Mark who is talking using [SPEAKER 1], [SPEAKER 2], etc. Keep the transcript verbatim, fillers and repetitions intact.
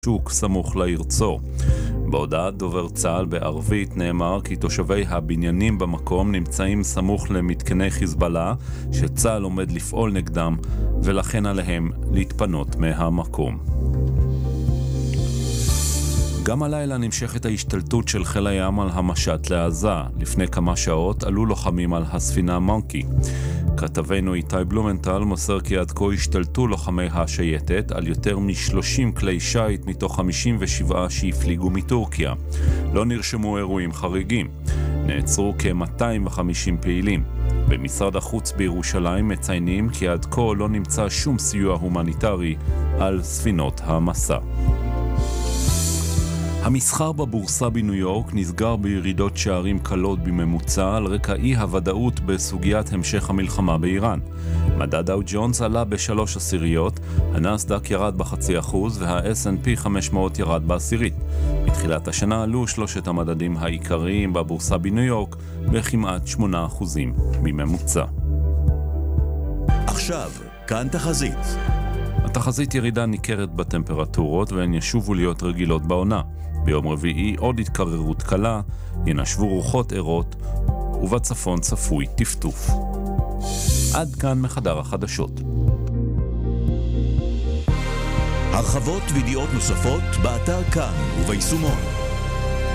[SPEAKER 1] שוק סמוך לעיר צור. בהודעת דובר צה"ל בערבית נאמר כי תושבי הבניינים במקום נמצאים סמוך למתקני חיזבאללה שצה"ל עומד לפעול נגדם ולכן עליהם להתפנות מהמקום. גם הלילה נמשכת ההשתלטות של חיל הים על המשט לעזה. לפני כמה שעות עלו לוחמים על הספינה מונקי. כתבנו איתי בלומנטל מוסר כי עד כה השתלטו לוחמי השייטת על יותר מ-שלושים כלי שייט מתוך חמישים ושבע שהפליגו מטורקיה. לא נרשמו אירועים חריגים. נעצרו כ-מאתיים וחמישים פעילים. במשרד החוץ בירושלים מציינים כי עד כה לא נמצא שום סיוע הומניטרי על ספינות המסע. המסחר בבורסה בניו יורק נסגר בירידות שערים קלות בממוצע על רקע אי הוודאות בסוגיית המשך המלחמה באיראן. מדד דאו ג'ונס עלה בשלוש עשיריות, הנאסד"ק ירד בחצי אחוז וה-אס אנד פי חמש מאות ירד בעשירית. בתחילת השנה עלו שלושת המדדים העיקריים בבורסה בניו יורק בכמעט שמונה אחוזים בממוצע.
[SPEAKER 2] עכשיו, כאן תחזית.
[SPEAKER 1] התחזית ירידה ניכרת בטמפרטורות והן ישובו להיות רגילות בעונה. ביום רביעי עוד התקררות קלה, ינשבו רוחות ערות ובצפון צפוי טפטוף. עד כאן מחדר החדשות.
[SPEAKER 2] הרחבות וידיעות נוספות באתר כאן וביישומון.